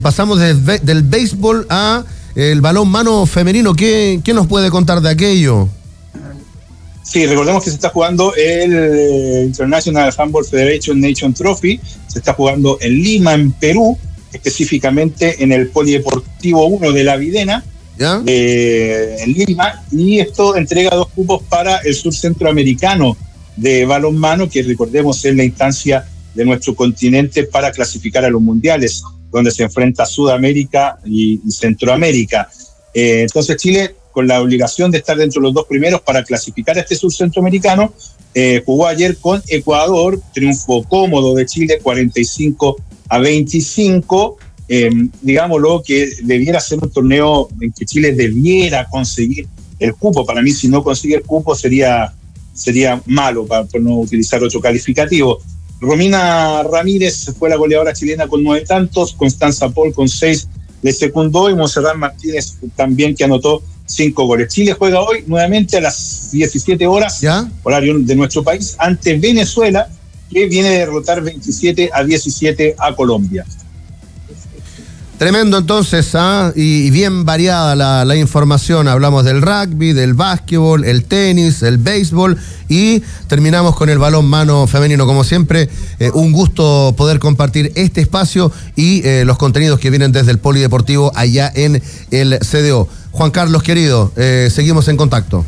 Pasamos del béisbol a el balonmano femenino. ¿Qué nos puede contar de aquello? Sí, recordemos que se está jugando el International Handball Federation Nation Trophy. Se está jugando en Lima, en Perú, específicamente en el Polideportivo 1 de La Videna, en Lima. Y esto entrega 2 cupos para el sur centroamericano de balonmano, que recordemos es la instancia de nuestro continente para clasificar a los mundiales, donde se enfrenta Sudamérica y Centroamérica. Entonces Chile, con la obligación de estar dentro de los 2 primeros para clasificar a este sur centroamericano, jugó ayer con Ecuador, triunfo cómodo de Chile, 45-25. Digámoslo que debiera ser un torneo en que Chile debiera conseguir el cupo. Para mí, si no consigue el cupo, sería malo, por no utilizar otro calificativo. Romina Ramírez fue la goleadora chilena con 9 tantos, Constanza Paul con 6 le secundó, y Monserrat Martínez también, que anotó 5 goles. Chile juega hoy nuevamente a las 17 horas, horario de nuestro país, ante Venezuela, que viene de derrotar 27-17 a Colombia. Tremendo entonces, y bien variada la información. Hablamos del rugby, del básquetbol, el tenis, el béisbol, y terminamos con el balonmano femenino. Como siempre, un gusto poder compartir este espacio y los contenidos que vienen desde el Polideportivo allá en el CDO. Juan Carlos, querido, seguimos en contacto.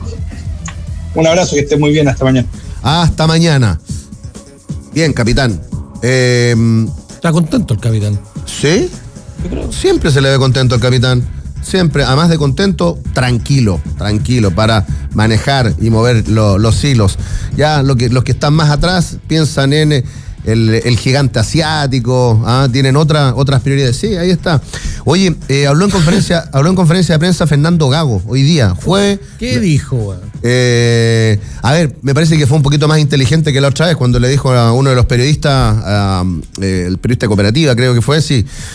Un abrazo, que esté muy bien, hasta mañana. Hasta mañana. Bien, capitán. ¿Está contento el capitán? ¿Sí? Siempre se le ve contento al capitán. Siempre, además de contento, tranquilo para manejar y mover los hilos. Ya los que están más atrás piensan en el gigante asiático, tienen otras prioridades. Sí, ahí está. Oye, habló en conferencia de prensa Fernando Gago hoy día. ¿Qué dijo? A ver, me parece que fue un poquito más inteligente que la otra vez cuando le dijo a uno de los periodistas, el periodista de Cooperativa, creo que fue,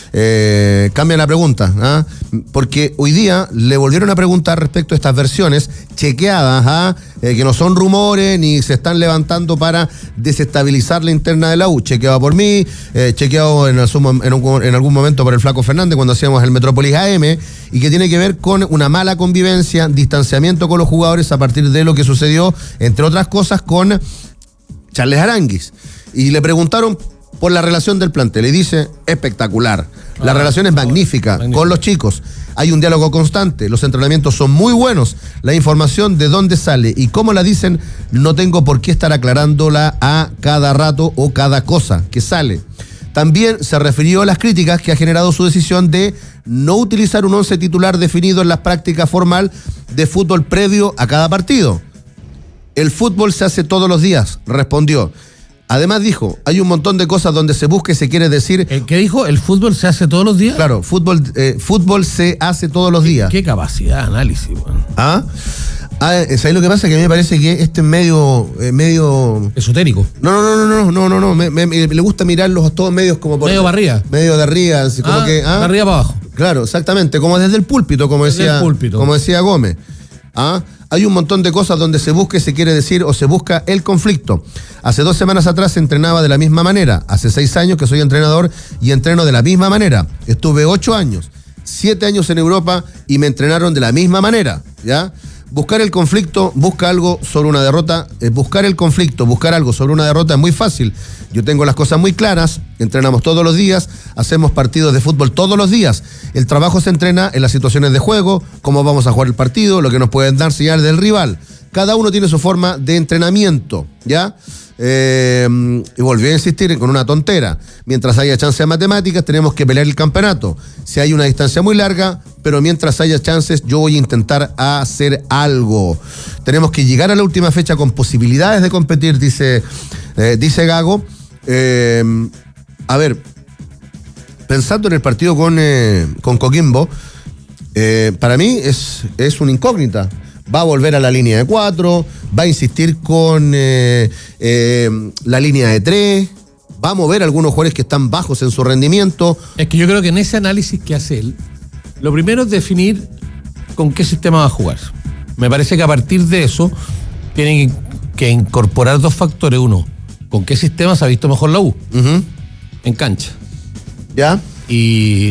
cambia la pregunta, porque hoy día le volvieron a preguntar respecto a estas versiones chequeadas, que no son rumores ni se están levantando para desestabilizar la interna de la U. Chequeado por mí, chequeado en algún momento por el Flaco Fernández cuando hacíamos el Metrópolis AM, y que tiene que ver con una mala convivencia, distanciamiento con los jugadores a partir de lo que sucedió, entre otras cosas, con Charles Aránguiz. Y le preguntaron por la relación del plantel, y dice, espectacular. La relación es magnífica con los chicos. Hay un diálogo constante, los entrenamientos son muy buenos. La información de dónde sale y cómo la dicen, no tengo por qué estar aclarándola a cada rato o cada cosa que sale. También se refirió a las críticas que ha generado su decisión de no utilizar un 11 titular definido en la práctica formal de fútbol previo a cada partido. El fútbol se hace todos los días, respondió. Además dijo, hay un montón de cosas donde se busca y se quiere decir... ¿Qué dijo? ¿El fútbol se hace todos los días? Claro, fútbol se hace todos los días. ¿Qué capacidad de análisis, man? ¿Sabes lo que pasa? Que a mí me parece que este es medio... esotérico. No. Le gusta mirarlos todos medios como por... Medio barriga. Medio de arriba, así como que... De arriba para abajo. Claro, exactamente, como desde el púlpito, como decía Gómez. Hay un montón de cosas donde se busca y se quiere decir o se busca el conflicto. Hace 2 semanas atrás se entrenaba de la misma manera. Hace 6 años que soy entrenador y entreno de la misma manera. Estuve 8 años, 7 años en Europa y me entrenaron de la misma manera, ¿ya? Buscar el conflicto, buscar algo sobre una derrota, buscar algo sobre una derrota es muy fácil. Yo tengo las cosas muy claras, entrenamos todos los días, hacemos partidos de fútbol todos los días. El trabajo se entrena en las situaciones de juego, cómo vamos a jugar el partido, lo que nos pueden dar señales del rival. Cada uno tiene su forma de entrenamiento, ¿ya? Y volvió a insistir con una tontera. Mientras haya chance de matemáticas, tenemos que pelear el campeonato. Si hay una distancia muy larga, pero mientras haya chances, yo voy a intentar hacer algo. Tenemos que llegar a la última fecha con posibilidades de competir, dice Gago. A ver, pensando en el partido con Coquimbo, para mí es una incógnita. Va a volver a la línea de 4, va a insistir con la línea de 3, va a mover a algunos jugadores que están bajos en su rendimiento. Es que yo creo que en ese análisis que hace él, lo primero es definir con qué sistema va a jugar. Me parece que a partir de eso tienen que incorporar 2 factores. Uno, ¿con qué sistema se ha visto mejor la U? En cancha. ¿Ya? y